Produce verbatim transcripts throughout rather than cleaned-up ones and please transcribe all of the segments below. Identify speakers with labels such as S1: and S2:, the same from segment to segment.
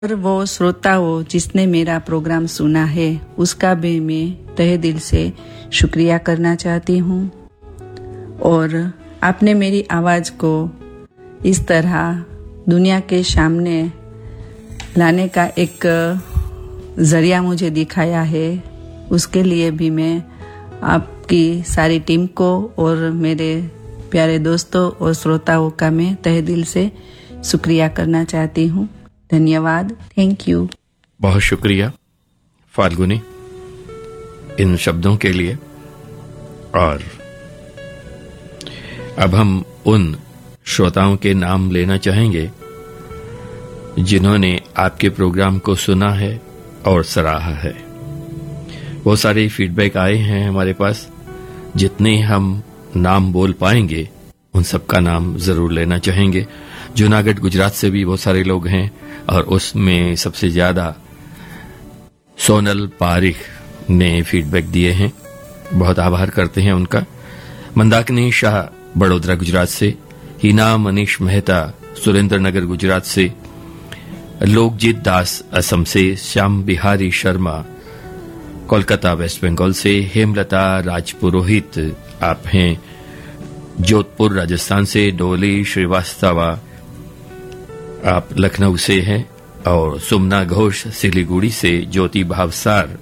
S1: और वो श्रोता हो जिसने मेरा प्रोग्राम सुना है उसका भी मैं तहे दिल से शुक्रिया करना चाहती हूँ। और आपने मेरी आवाज़ को इस तरह दुनिया के सामने लाने का एक ज़रिया मुझे दिखाया है, उसके लिए भी मैं आपकी सारी टीम को और मेरे प्यारे दोस्तों और श्रोताओं का मैं तहे दिल से शुक्रिया करना चाहती हूँ। धन्यवाद। Thank you.
S2: बहुत शुक्रिया फाल्गुनी इन शब्दों के लिए। और अब हम उन श्रोताओं के नाम लेना चाहेंगे जिन्होंने आपके प्रोग्राम को सुना है और सराहा है। बहुत सारे फीडबैक आए हैं हमारे पास, जितने हम नाम बोल पाएंगे उन सबका नाम जरूर लेना चाहेंगे। जूनागढ़ गुजरात से भी बहुत सारे लोग हैं और उसमें सबसे ज्यादा सोनल पारिक ने फीडबैक दिए हैं, बहुत आभार करते हैं उनका। मंदाकिनी शाह बड़ोदरा गुजरात से, हिना मनीष मेहता सुरेंद्र नगर गुजरात से, लोकजीत दास असम से, श्याम बिहारी शर्मा कोलकाता वेस्ट बंगाल से, हेमलता राजपुरोहित आप हैं जोधपुर राजस्थान से, डोली श्रीवास्तवा आप लखनऊ से हैं, और सुमना घोष सिलीगुड़ी से, ज्योति भावसार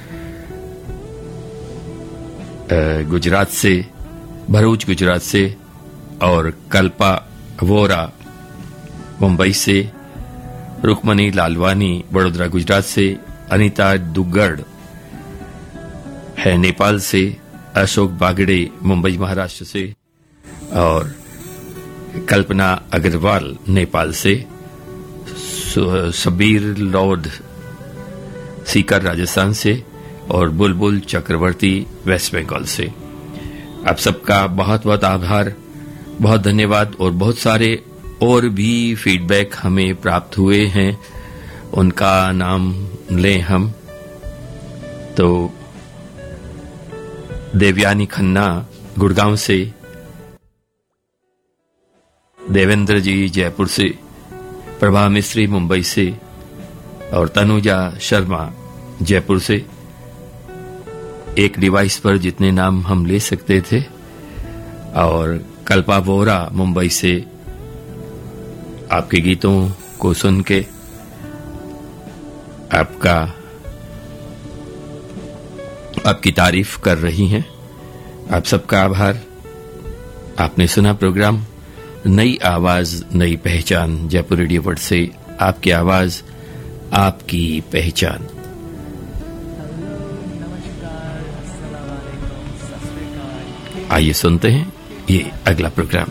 S2: गुजरात से, भरूच गुजरात से, और कल्पा वोरा मुंबई से, रुक्मणी लालवानी बड़ोदरा गुजरात से, अनीता दुग्गड़ है नेपाल से, अशोक बागड़े मुंबई महाराष्ट्र से, और कल्पना अग्रवाल नेपाल से, सबीर लॉर्ड सीकर राजस्थान से, और बुलबुल चक्रवर्ती वेस्ट बंगाल से। आप सबका बहुत बहुत आभार, बहुत धन्यवाद। और बहुत सारे और भी फीडबैक हमें प्राप्त हुए हैं, उनका नाम लें हम तो देवयानी खन्ना गुड़गांव से, देवेंद्र जी जयपुर से, प्रभा मिस्त्री मुंबई से, और तनुजा शर्मा जयपुर से। एक डिवाइस पर जितने नाम हम ले सकते थे। और कल्पा वोरा मुंबई से आपके गीतों को सुन के आपका आपकी तारीफ कर रही हैं। आप सबका आभार। आपने सुना प्रोग्राम नई आवाज नई पहचान, जयपुर रेडियो वर्ड से आपकी आवाज आपकी पहचान। आइए सुनते हैं ये अगला प्रोग्राम।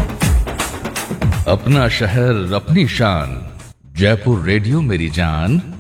S3: अपना शहर अपनी शान, जयपुर रेडियो मेरी जान।